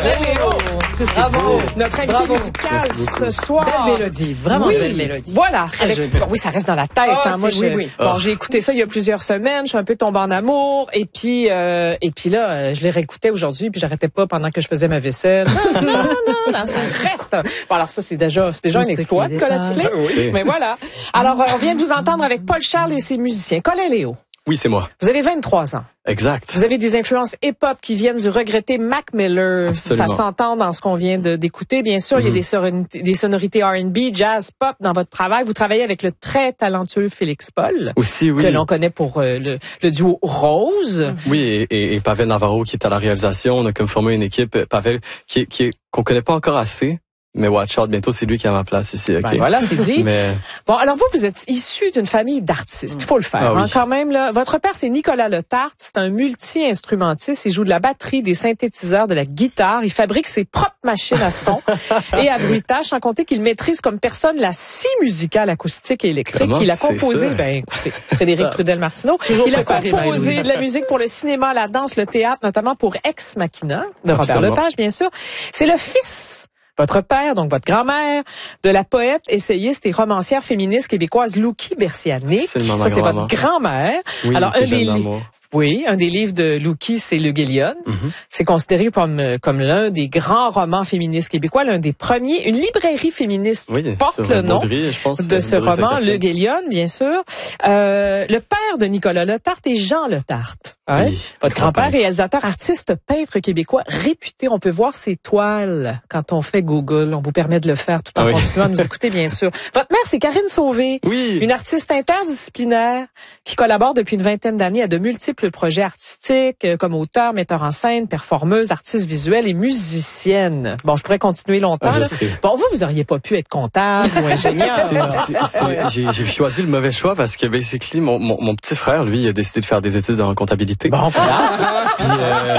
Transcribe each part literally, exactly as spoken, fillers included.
Collet Léo. Bravo. Notre invité Bravo. musical ce soir. Belle mélodie, vraiment oui, belle mélodie. Voilà. Très Avec, jolie. oui, ça reste dans la tête. Oh, hein. Moi, c'est- je, oui, oui. bon, Oh. j'ai écouté ça il y a plusieurs semaines. Je suis un peu tombée en amour. Et puis, euh, et puis là, euh, je les réécoutais aujourd'hui. Puis j'arrêtais pas pendant que je faisais ma vaisselle. Non, non, non, non, ça reste. Bon, alors ça, c'est déjà, c'est déjà Tout un ce exploit qui de Colette dépasse. Tillet. Oui. Mais voilà. Alors, euh, on vient de vous entendre avec Paul Charles et ses musiciens. Collet Léo. Oui, c'est moi. Vous avez vingt-trois ans. Exact. Vous avez des influences hip-hop qui viennent du regretté Mac Miller. Absolument. Ça s'entend dans ce qu'on vient de, d'écouter. Bien sûr, il y a Mhm. des sonorités, des sonorités R and B, jazz, pop dans votre travail. Vous travaillez avec le très talentueux Félix Paul, Aussi, oui. que l'on connaît pour euh, le, le duo Rose. Oui, et, et, et Pavel Navarro qui est à la réalisation. On a comme formé une équipe, Pavel, qui est, qui est, qu'on connaît pas encore assez. Mais watch out, bientôt, c'est lui qui a ma place ici, OK? Ben voilà, c'est dit. Mais, Bon, alors vous, vous êtes issu d'une famille d'artistes. Il faut le faire, Ah oui. hein, quand même. Là. Votre père, c'est Nicolas Letarte. C'est un multi-instrumentiste. Il joue de la batterie, des synthétiseurs, de la guitare. Il fabrique ses propres machines à son et à bruitage, sans compter qu'il maîtrise comme personne la scie musicale acoustique et électrique. Comment Il a tu sais composé, ça? ben écoutez, Frédéric Trudel-Martineau. Toujours Il a préparé, composé Marie-Louise. de la musique pour le cinéma, la danse, le théâtre, notamment pour Ex Machina de Robert Absolument. Lepage, bien sûr. C'est le fils, votre père, donc votre grand-mère, de la poète, essayiste et romancière féministe québécoise Louki Berciané. Absolument, ma Ça, c'est votre grand-maman. grand-mère. oui, Alors, qui un est jeune des, li- d'amour. oui, un des livres de Louki, c'est Le Guélion. Mhm. C'est considéré comme, euh, comme l'un des grands romans féministes québécois, l'un des premiers. Une librairie féministe Oui, porte sur le nom Baudry, je pense, de ce Baudry roman, Saint-Catherine. Le Guélion, bien sûr. Euh, le père de Nicolas Letarte est Jean Letarte. Hein? Oui, Votre grand-père. grand-père, réalisateur, artiste, peintre québécois réputé. On peut voir ses toiles quand on fait Google. On vous permet de le faire tout en Ah oui. continuant à nous écouter, bien sûr. Votre mère, c'est Karine Sauvé. Oui. Une artiste interdisciplinaire qui collabore depuis une vingtaine d'années à de multiples projets artistiques, euh, comme auteur, metteur en scène, performeuse, artiste visuelle et musicienne. Bon, je pourrais continuer longtemps. Ah, je là. sais. Bon, vous, vous auriez pas pu être comptable ou ingénieur. C'est- là. c'est- c'est- J'ai j'ai choisi le mauvais choix parce que basically mon, mon, mon petit frère lui il a décidé de faire des études en comptabilité. Bon, voilà. Puis, euh,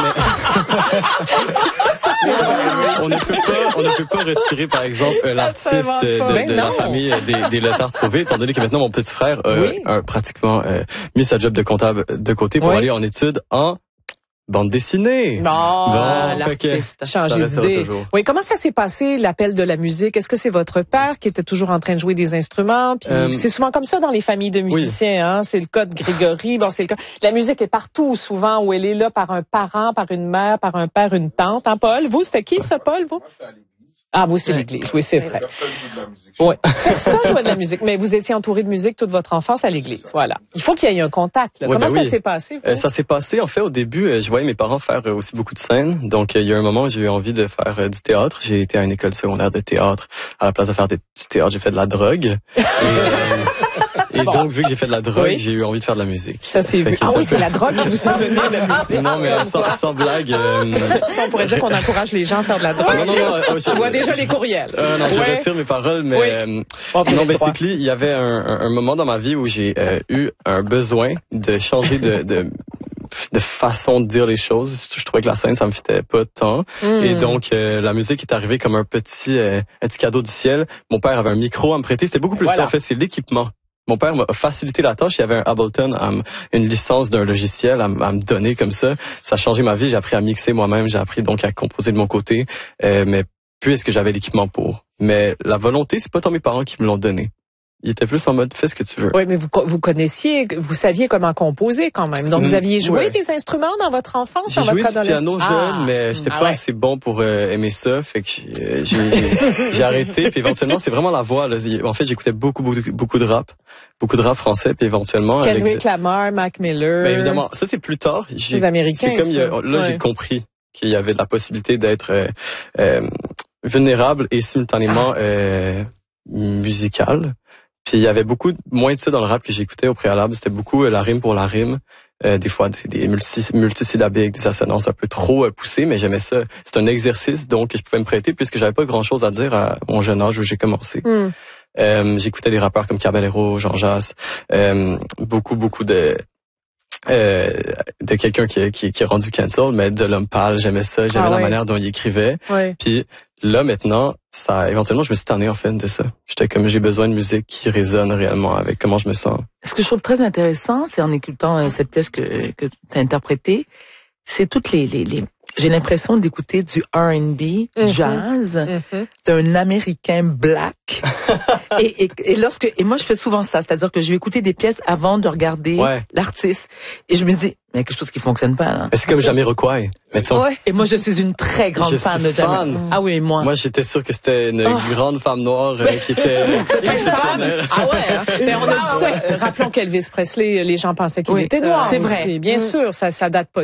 Ça, c'est drôle. mais on ne peut pas on ne peut pas retirer par exemple euh, Ça l'artiste se invente de, pas. de Ben la non. famille des, des Letarte Sauvé étant donné que maintenant mon petit frère a Oui. a pratiquement euh, mis sa job de comptable de côté pour Oui. aller en études en bande dessinée. Bon, Bon, fait que- l'artiste. Changer ça restera d'idée. toujours. Oui, comment ça s'est passé, l'appel de la musique? Est-ce que c'est votre père qui était toujours en train de jouer des instruments? Puis Euh, c'est souvent comme ça dans les familles de musiciens, hein? C'est le cas de Grégory. Bon, c'est le cas. La musique est partout, souvent, où elle est là par un parent, par une mère, par un père, une tante. Hein, Paul? Vous, c'était qui, ça, Paul, vous? Ah, vous, c'est l'église. Oui, c'est vrai. Personne joue de la musique. Oui. Personne jouait de la musique, mais vous étiez entouré de musique toute votre enfance à l'église. Voilà. Il faut qu'il y ait un contact, là. Oui, Comment ben ça oui. s'est passé, vous? Euh, ça s'est passé, en fait, au début, euh, je voyais mes parents faire euh, aussi beaucoup de scènes. Donc, euh, il y a un moment où j'ai eu envie de faire euh, du théâtre. J'ai été à une école secondaire de théâtre. À la place de faire des- du théâtre, j'ai fait de la drogue. Et, euh, et Bon. donc, vu que j'ai fait de la drogue, Oui. j'ai eu envie de faire de la musique. Ça s'est Fait vu. que Ah ça oui, fait- c'est la drogue qui vous a donné la musique. Non, mais sans, sans blague. euh, Ça, on pourrait dire qu'on encourage les gens à faire de la drogue. non, non, non. euh, Je vois déjà les courriels. Euh, non, je Ouais. retire mes paroles, mais Oui. euh, Bon, vous non, avez le droit. basically, il y avait un, un, un moment dans ma vie où j'ai euh, eu un besoin de changer de, de de façon de dire les choses. Je trouvais que la scène, ça me fitait pas tant. Mm. Et donc, euh, la musique est arrivée comme un petit, euh, un petit cadeau du ciel. Mon père avait un micro à me prêter. C'était beaucoup plus Voilà. ça, en fait. C'est l'équipement. Mon père m'a facilité la tâche. Il y avait un Ableton, à me- une licence d'un logiciel à, me- à me donner comme ça. Ça a changé ma vie. J'ai appris à mixer moi-même. J'ai appris donc à composer de mon côté. Euh, mais plus est-ce que j'avais l'équipement pour. Mais la volonté, c'est pas tant mes parents qui me l'ont donné. Ils étaient plus en mode fais ce que tu veux. Oui, mais vous, vous connaissiez, vous saviez comment composer quand même. Donc, vous Mm, aviez joué ouais. des instruments dans votre enfance, J'ai dans joué votre du piano adolescence? jeune, Ah. mais j'étais Ah pas ouais. assez bon pour euh, aimer ça. Fait que euh, j'ai j'ai- j'ai arrêté. Puis éventuellement, c'est vraiment la voix. Là. En fait, j'écoutais beaucoup, beaucoup, beaucoup de rap, beaucoup de rap français. Puis éventuellement, avec- Kendrick Lamar, Mac Miller. ben, évidemment, ça c'est plus tard. J'ai- Les Américains, C'est comme il y a- ça. là, Ouais. j'ai compris qu'il y avait de la possibilité d'être euh, euh, vulnérable et simultanément Ah. euh, musical. Puis il y avait beaucoup de- moins de ça dans le rap que j'écoutais au préalable. C'était beaucoup euh, la rime pour la rime. Euh, des fois, c'est des multi, multisyllabiques, des assonances un peu trop euh, poussées, mais j'aimais ça. C'est un exercice donc que je pouvais me prêter puisque j'avais pas grand-chose à dire à mon jeune âge où j'ai commencé. Hmm. Euh, j'écoutais des rappeurs comme Caballero, Jean Jass, euh, beaucoup, beaucoup de euh, de quelqu'un qui, qui, qui est rendu cancel, mais de l'homme pâle, j'aimais ça, j'aimais Ah la ouais. manière dont il écrivait. Ouais. Puis là, maintenant, ça, éventuellement, je me suis tanné en fait de ça. J'étais comme, j'ai besoin de musique qui résonne réellement avec comment je me sens. Ce que je trouve très intéressant, c'est en écoutant euh, cette pièce que, que tu as interprétée, c'est toutes les, les, les, j'ai l'impression d'écouter du R and B, Mhm. jazz, Mhm. d'un Américain black. et, et, et lorsque et moi je fais souvent ça, c'est-à-dire que je vais écouter des pièces avant de regarder Ouais. l'artiste et je me dis mais il y a quelque chose qui fonctionne pas là. Mais c'est comme Jamiroquai, mettons. Ouais. Et moi je suis une très grande Je fan suis de Jamie. fan. Ah oui, moi. Moi, j'étais sûr que c'était une Oh. grande femme noire euh, qui était exceptionnelle. Ah ouais. Hein? Ben, on a dit ça. Euh, Rappelons qu'Elvis Presley, les gens pensaient qu'il Oui, était c'est noir. vrai. C'est aussi. vrai. Bien Mm. sûr, ça, ça date pas